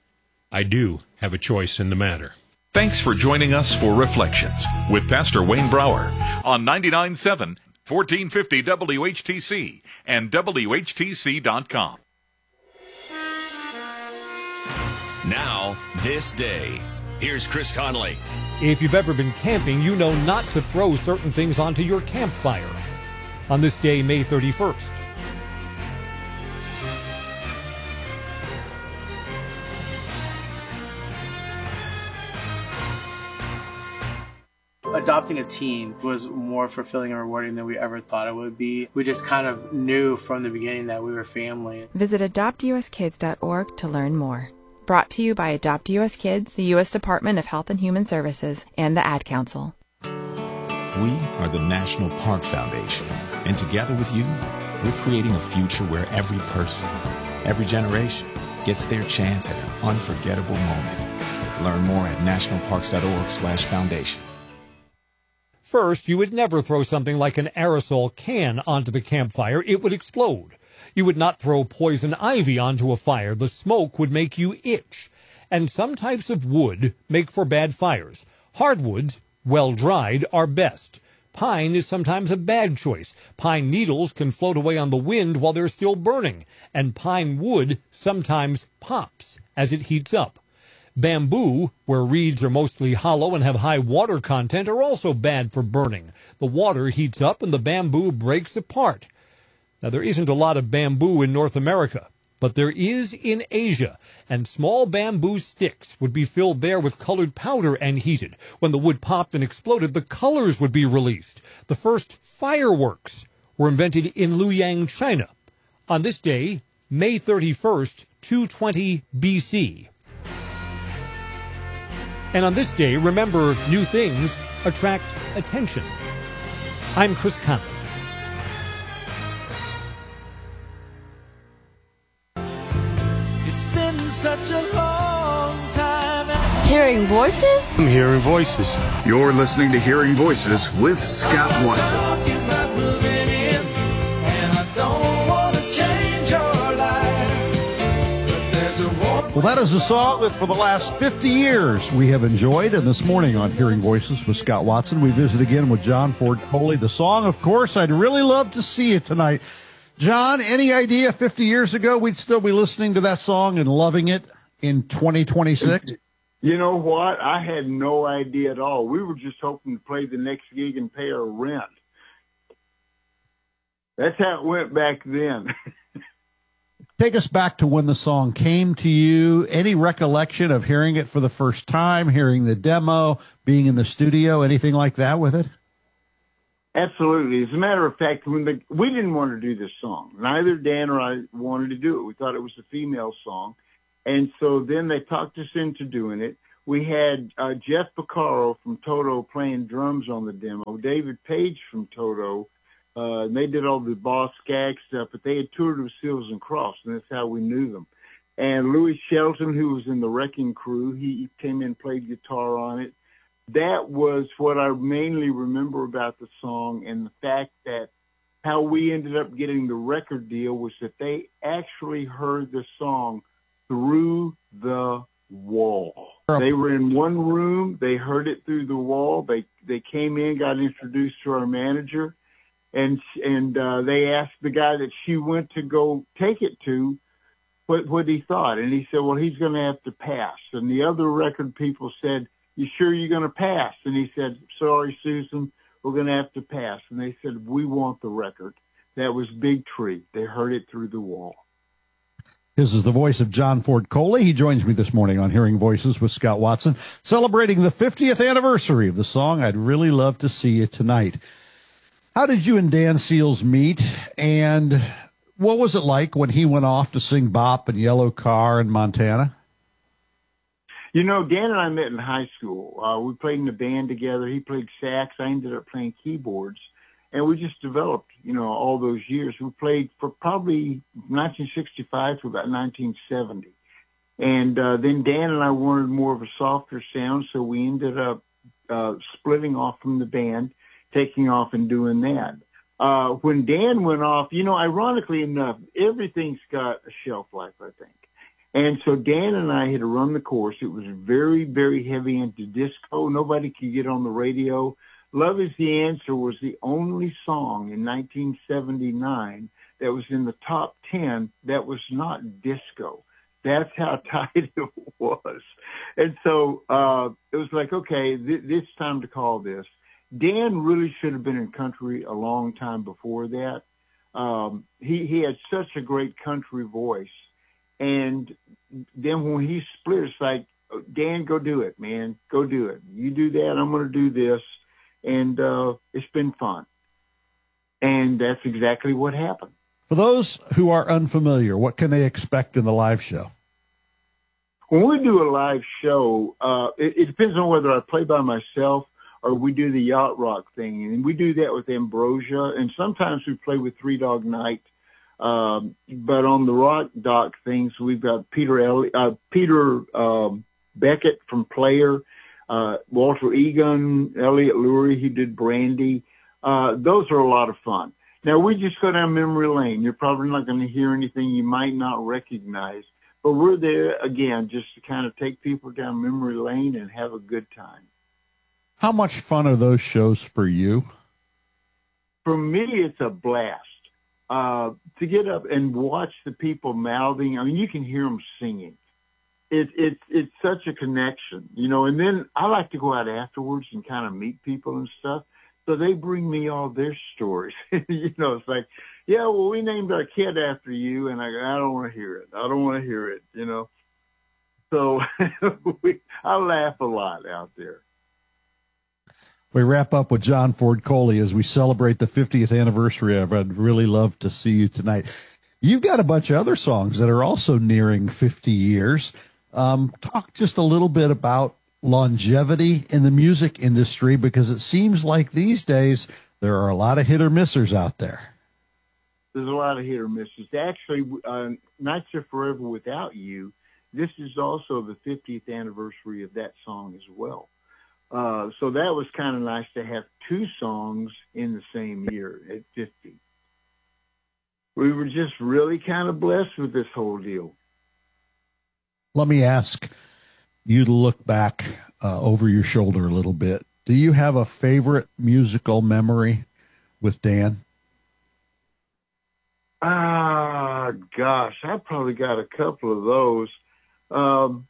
I do have a choice in the matter. Thanks for joining us for Reflections with Pastor Wayne Brower on ninety-nine point seven, fourteen fifty W H T C and W H T C dot com. Now, this day. Here's Chris Conley. If you've ever been camping, you know not to throw certain things onto your campfire. On this day, May thirty-first. Adopting a teen was more fulfilling and rewarding than we ever thought it would be. We just kind of knew from the beginning that we were family. Visit adopt U S kids dot org to learn more. Brought to you by Adopt U S Kids, the U S Department of Health and Human Services, and the Ad Council. We are the National Park Foundation, and together with you, we're creating a future where every person, every generation, gets their chance at an unforgettable moment. Learn more at national parks dot org slash foundation. First, you would never throw something like an aerosol can onto the campfire. It would explode. You would not throw poison ivy onto a fire. The smoke would make you itch. And some types of wood make for bad fires. Hardwoods, well dried, are best. Pine is sometimes a bad choice. Pine needles can float away on the wind while they're still burning. And pine wood sometimes pops as it heats up. Bamboo, where reeds are mostly hollow and have high water content, are also bad for burning. The water heats up and the bamboo breaks apart. Now, there isn't a lot of bamboo in North America, but there is in Asia, and small bamboo sticks would be filled there with colored powder and heated. When the wood popped and exploded, the colors would be released. The first fireworks were invented in Luoyang, China, on this day, May thirty-first, two twenty B C. And on this day, remember, new things attract attention. I'm Chris Conley. It's been such a long time. Hearing voices? I'm hearing voices. You're listening to Hearing Voices with Scott Watson. Well, that is a song that for the last fifty years we have enjoyed. And this morning on Hearing Voices with Scott Watson, we visit again with John Ford Coley. The song, of course, I'd really love to see you tonight. John, any idea fifty years ago we'd still be listening to that song and loving it in twenty twenty-six? You know what? I had no idea at all. We were just hoping to play the next gig and pay our rent. That's how it went back then. Take us back to when the song came to you. Any recollection of hearing it for the first time, hearing the demo, being in the studio, anything like that with it? Absolutely. As a matter of fact, when the, we didn't want to do this song. Neither Dan or I wanted to do it. We thought it was a female song. And so then they talked us into doing it. We had uh, Jeff Porcaro from Toto playing drums on the demo, David Page from Toto. Uh, and they did all the Boss Skaggs stuff, but they had toured with Seals and Crofts, and that's how we knew them. And Louis Shelton, who was in the Wrecking Crew, he came in and played guitar on it. That was what I mainly remember about the song, and the fact that how we ended up getting the record deal was that they actually heard the song through the wall. They were in one room. They heard it through the wall. They they came in, got introduced to our manager, and and uh, they asked the guy that she went to go take it to what what he thought, and he said, well, he's going to have to pass. And the other record people said, you sure you're going to pass? And he said, sorry, Susan, we're going to have to pass. And they said, we want the record. That was Big Tree. They heard it through the wall. This is the voice of John Ford Coley. He joins me this morning on Hearing Voices with Scott Watson, celebrating the fiftieth anniversary of the song I'd Really Love to See You Tonight. How did you and Dan Seals meet, and what was it like when he went off to sing Bop and Yellow Car in Montana? You know, Dan and I met in high school. Uh, we played in a band together. He played sax. I ended up playing keyboards. And we just developed, you know, all those years. We played for probably nineteen sixty-five to about nineteen seventy. And uh, then Dan and I wanted more of a softer sound, so we ended up uh, splitting off from the band, taking off and doing that. Uh, when Dan went off, you know, ironically enough, everything's got a shelf life, I think. And so Dan and I had to run the course. It was very, very heavy into disco. Nobody could get on the radio. Love Is the Answer was the only song in nineteen seventy-nine that was in the top ten that was not disco. That's how tight it was. And so uh, it was like, okay, th- it's time to call this. Dan really should have been in country a long time before that. Um, he, he had such a great country voice. And then when he split, it's like, Dan, go do it, man. Go do it. You do that, I'm going to do this. And uh, it's been fun. And that's exactly what happened. For those who are unfamiliar, what can they expect in the live show? When we do a live show, uh, it, it depends on whether I play by myself or we do the yacht rock thing. And we do that with Ambrosia. And sometimes we play with Three Dog Night. Um, but on the rock dock things, we've got Peter Elli- uh, Peter um, Beckett from Player, uh, Walter Egan, Elliot Lurie, he did Brandy. Uh, those are a lot of fun. Now, we just go down memory lane. You're probably not going to hear anything you might not recognize, but we're there, again, just to kind of take people down memory lane and have a good time. How much fun are those shows for you? For me, it's a blast. Uh, to get up and watch the people mouthing, I mean, you can hear them singing. It, it, it's such a connection, you know, and then I like to go out afterwards and kind of meet people and stuff. So they bring me all their stories. You know, it's like, yeah, well, we named our kid after you, and I go, I don't want to hear it. I don't want to hear it, you know. So we, I laugh a lot out there. We wrap up with John Ford Coley as we celebrate the fiftieth anniversary of I'd Really Love to See You Tonight. You've got a bunch of other songs that are also nearing fifty years. Um, talk just a little bit about longevity in the music industry, because it seems like these days there are a lot of hit or missers out there. There's a lot of hit or misses. Actually, uh, Nights Are Forever Without You, this is also the fiftieth anniversary of that song as well. Uh, so that was kind of nice to have two songs in the same year at fifty. We were just really kind of blessed with this whole deal. Let me ask you to look back uh, over your shoulder a little bit. Do you have a favorite musical memory with Dan? Ah, gosh, I probably got a couple of those. Um,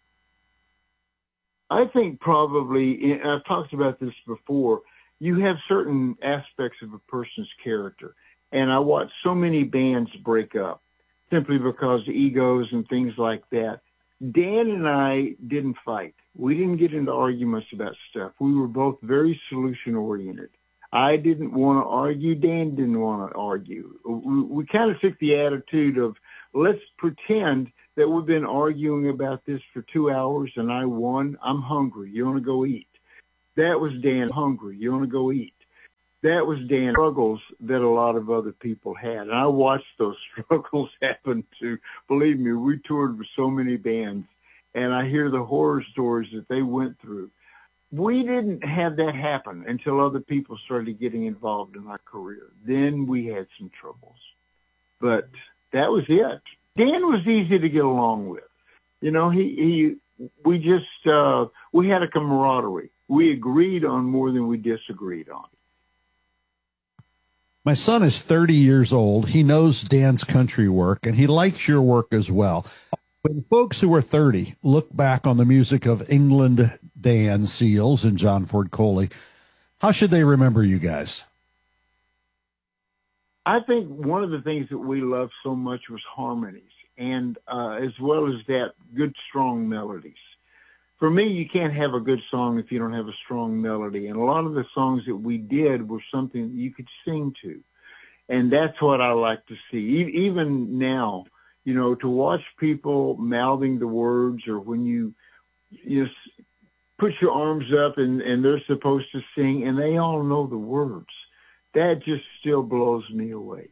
I think probably, and I've talked about this before, you have certain aspects of a person's character. And I watch so many bands break up simply because of egos and things like that. Dan and I didn't fight. We didn't get into arguments about stuff. We were both very solution-oriented. I didn't want to argue. Dan didn't want to argue. We, we kind of took the attitude of, let's pretend that we've been arguing about this for two hours and I won. I'm hungry. You want to go eat? That was Dan. Hungry. You want to go eat? That was Dan's struggles that a lot of other people had. And I watched those struggles happen too. Believe me, we toured with so many bands, and I hear the horror stories that they went through. We didn't have that happen until other people started getting involved in our career. Then we had some troubles. But that was it. Dan was easy to get along with. You know, he, he we just, uh, we had a camaraderie. We agreed on more than we disagreed on. My son is thirty years old. He knows Dan's country work, and he likes your work as well. When folks who are thirty look back on the music of England, Dan Seals, and John Ford Coley, how should they remember you guys? I think one of the things that we loved so much was harmonies, and uh, as well as that, good, strong melodies. For me, you can't have a good song if you don't have a strong melody. And a lot of the songs that we did were something that you could sing to. And that's what I like to see. E- even now, you know, to watch people mouthing the words, or when you, you just put your arms up and, and they're supposed to sing and they all know the words, that just still blows me away.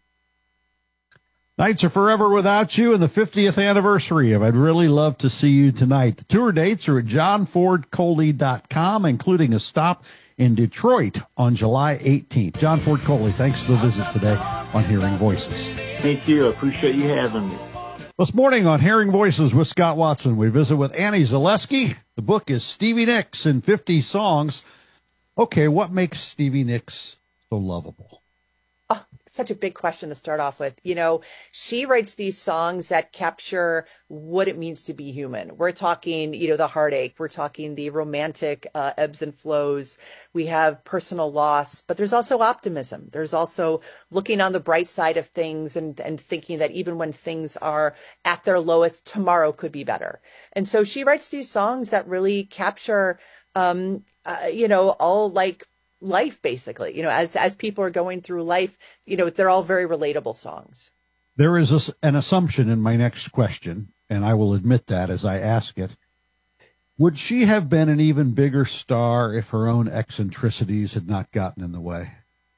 Nights Are Forever Without You and the fiftieth anniversary of I'd Really Love to See You Tonight. The tour dates are at john ford coley dot com, including a stop in Detroit on July eighteenth. John Ford Coley, thanks for the visit today on Hearing Voices. Thank you. I appreciate you having me. This morning on Hearing Voices with Scott Watson, we visit with Annie Zaleski. The book is Stevie Nicks in fifty songs. Okay, what makes Stevie Nicks so lovable? Such a big question to start off with. You know, she writes these songs that capture what it means to be human. We're talking, you know, the heartache. We're talking the romantic uh, ebbs and flows. We have personal loss, but there's also optimism. There's also looking on the bright side of things and, and thinking that even when things are at their lowest, tomorrow could be better. And so she writes these songs that really capture, um, uh, you know, all like life, basically, you know, as, as people are going through life, you know, they're all very relatable songs. There is a, an assumption in my next question, and I will admit that as I ask it. Would she have been an even bigger star if her own eccentricities had not gotten in the way?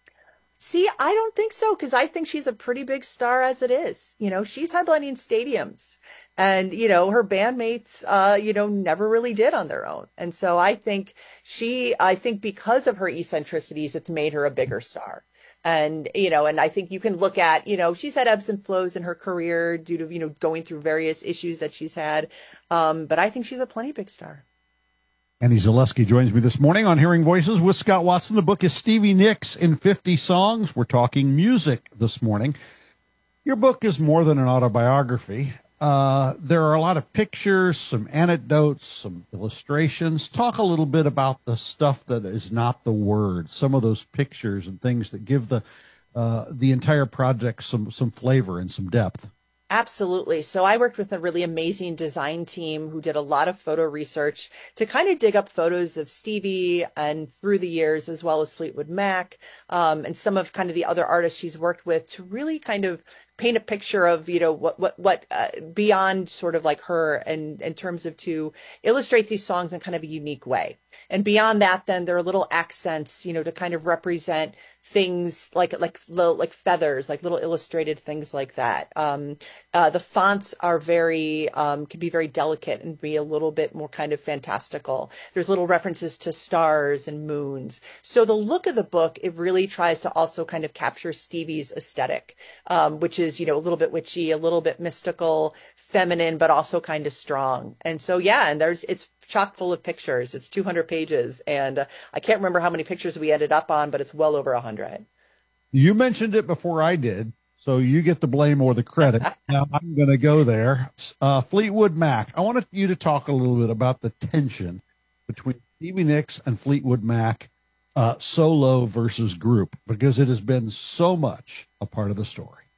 See, I don't think so, because I think she's a pretty big star as it is. You know, she's headlining stadiums. And, you know, her bandmates, uh, you know, never really did on their own. And so I think she, I think because of her eccentricities, it's made her a bigger star. And, you know, and I think you can look at, you know, she's had ebbs and flows in her career due to, you know, going through various issues that she's had. Um, but I think she's a plenty big star. Annie Zaleski joins me this morning on Hearing Voices with Scott Watson. The book is Stevie Nicks in fifty songs. We're talking music this morning. Your book is more than an autobiography. Uh, there are a lot of pictures, some anecdotes, some illustrations. Talk a little bit about the stuff that is not the words, some of those pictures and things that give the uh, the entire project some some flavor and some depth. Absolutely. So I worked with a really amazing design team who did a lot of photo research to kind of dig up photos of Stevie and through the years, as well as Fleetwood Mac, um, and some of kind of the other artists she's worked with, to really kind of paint a picture of, you know, what, what, what, uh, beyond sort of like her, and in terms of to illustrate these songs in kind of a unique way. And beyond that, then there are little accents, you know, to kind of represent things like, like little, like feathers, like little illustrated things like that. Um, uh, the fonts are very, um, can be very delicate and be a little bit more kind of fantastical. There's little references to stars and moons. So the look of the book, it really tries to also kind of capture Stevie's aesthetic, um, which is, you know, a little bit witchy, a little bit mystical, feminine, but also kind of strong. And so, yeah, and there's, it's chock full of pictures. It's two hundred pages. And uh, I can't remember how many pictures we ended up on, but it's well over one hundred. You mentioned it before I did, so you get the blame or the credit. Now I'm going to go there. Uh, Fleetwood Mac. I wanted you to talk a little bit about the tension between Stevie Nicks and Fleetwood Mac, uh, solo versus group, because it has been so much a part of the story.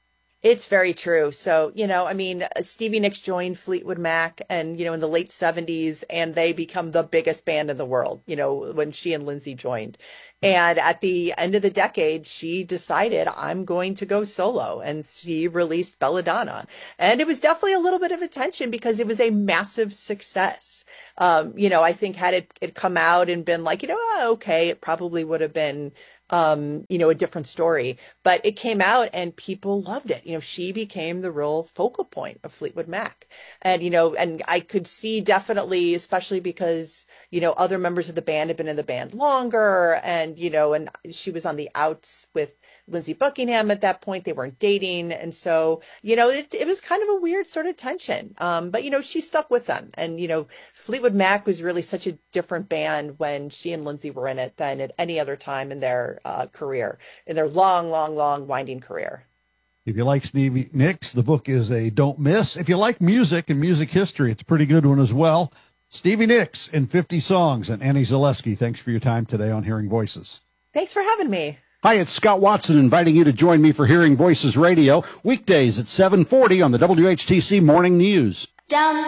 It's very true. So, you know, I mean, Stevie Nicks joined Fleetwood Mac and, you know, in the late seventies, and they become the biggest band in the world, you know, when she and Lindsay joined. And at the end of the decade, she decided, I'm going to go solo. And she released Belladonna. And it was definitely a little bit of attention because it was a massive success. Um, you know, I think had it, it come out and been like, you know, oh, okay, it probably would have been um, you know, a different story, but it came out and people loved it. You know, she became the real focal point of Fleetwood Mac. And, you know, and I could see definitely, especially because, you know, other members of the band had been in the band longer and, you know, and she was on the outs with Lindsey Buckingham at that point. They weren't dating. And so, you know, it, it was kind of a weird sort of tension. Um, but, you know, she stuck with them. And, you know, Fleetwood Mac was really such a different band when she and Lindsey were in it than at any other time in their uh, career, in their long, long, long winding career. If you like Stevie Nicks, the book is a don't miss. If you like music and music history, it's a pretty good one as well. Stevie Nicks in fifty songs. And Annie Zaleski, thanks for your time today on Hearing Voices. Thanks for having me. Hi, it's Scott Watson inviting you to join me for Hearing Voices Radio, weekdays at seven forty on the W H T C Morning News. Down